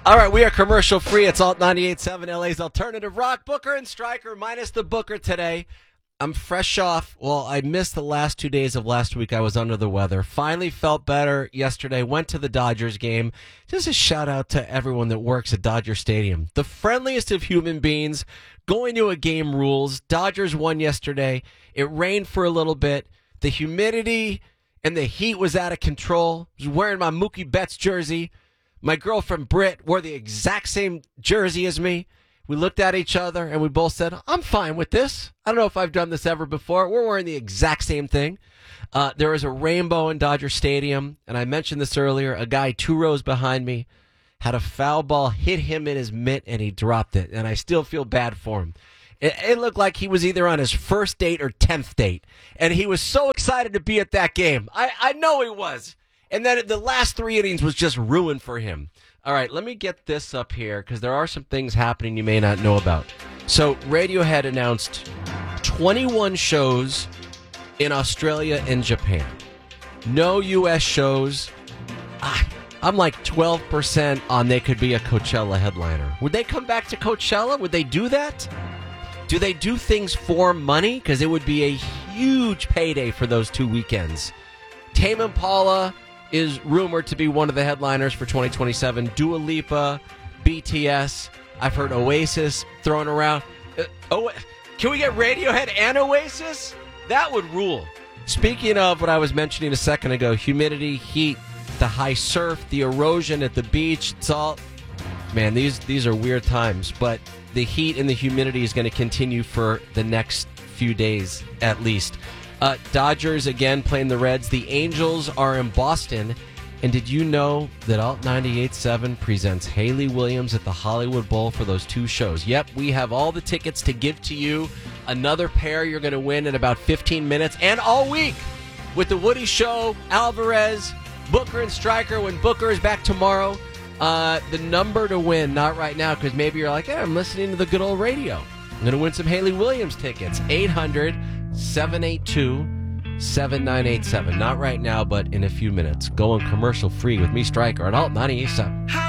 All right, we are commercial free. It's Alt 98.7, LA's alternative rock. Booker and Stryker, minus the Booker today. I'm fresh off. Well, I missed the last 2 days of last week. I was under the weather. Finally felt better yesterday. Went to the Dodgers game. Just a shout out to everyone that works at Dodger Stadium. The friendliest of human beings. Going to a game rules. Dodgers won yesterday. It rained for a little bit. The humidity and the heat was out of control. I was wearing my Mookie Betts jersey. My girlfriend Britt wore the exact same jersey as me. We looked at each other and we both said, I'm fine with this. I don't know if I've done this ever before. We're wearing the exact same thing. There is a rainbow in Dodger Stadium, and I mentioned this earlier. A guy 2 rows behind me had a foul ball hit him in his mitt, and he dropped it, and I still feel bad for him. It looked like he was either on his first date or 10th date, and he was so excited to be at that game. I know he was. And then the last 3 innings was just ruined for him. All right, let me get this up here because there are some things happening you may not know about. So Radiohead announced 21 shows in Australia and Japan. No U.S. shows. I'm like 12% on they could be a Coachella headliner. Would they come back to Coachella? Would they do that? Do they do things for money? Because it would be a huge payday for those 2 weekends. Tame Impala is rumored to be one of the headliners for 2027. Dua Lipa, BTS. I've heard Oasis thrown around. Can we get Radiohead and Oasis? That would rule. Speaking of what I was mentioning a second ago, humidity, heat, the high surf, the erosion at the beach, it's all... Man, these are weird times, but the heat and the humidity is going to continue for the next few days at least. Dodgers again playing the Reds. The Angels are in Boston. And did you know that Alt 98.7 presents Hayley Williams at the Hollywood Bowl for those 2 shows? Yep, we have all the tickets to give to you. Another pair you're going to win in about 15 minutes and all week with the Woody Show, Alvarez, Booker and Stryker when Booker is back tomorrow. The number to win, not right now because maybe you're like, I'm listening to the good old radio. I'm going to win some Hayley Williams tickets. 800-782-7987. Not right now, but in a few minutes. Going commercial free with me, Stryker, on Alt 98.7.